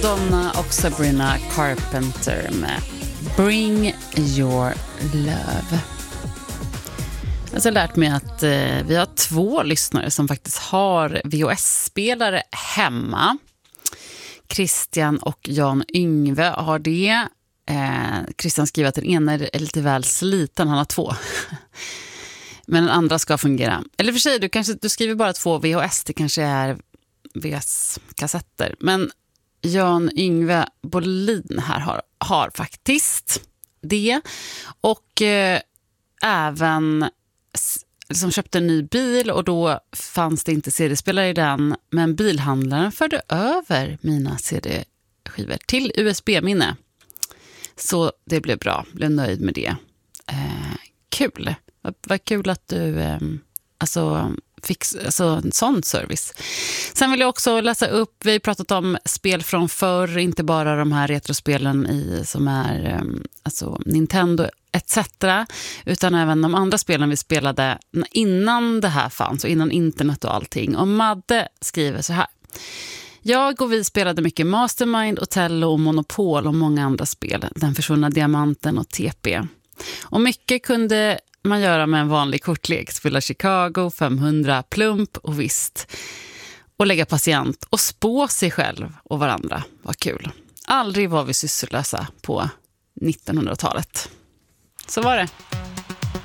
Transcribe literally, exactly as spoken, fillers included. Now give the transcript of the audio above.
Donna och Sabrina Carpenter med Bring Your Love. Jag har lärt mig att eh, vi har två lyssnare som faktiskt har V H S-spelare hemma. Christian och Jan Yngve har det. Eh, Christian skriver att den ena är lite väl sliten, han har två. Men den andra ska fungera. Eller för sig, du, kanske, du skriver bara två V H S, det kanske är V S-kassetter. Men Jan Yngve Bolin här har, har faktiskt det. Och eh, även liksom köpte en ny bil och då fanns det inte C D-spelare i den. Men bilhandlaren förde över mina C D-skivor till U S B-minne. Så det blev bra, blev nöjd med det. Eh, kul, vad, vad kul att du eh, alltså, fick alltså, en sån service. Sen vill jag också läsa upp, vi har pratat om spel från förr, inte bara de här retrospelen i, som är eh, alltså Nintendo et cetera, utan även de andra spelen vi spelade innan det här fanns och innan internet och allting. Och Madde skriver så här: jag och vi spelade mycket Mastermind, Otello och Monopol och många andra spel. Den försvunna diamanten och T P. Och mycket kunde man göra med en vanlig kortlek. Spela Chicago, femhundra, plump och visst. Och lägga patient och spå sig själv och varandra. Vad kul. Aldrig var vi sysslösa på nittonhundratalet. Så var det.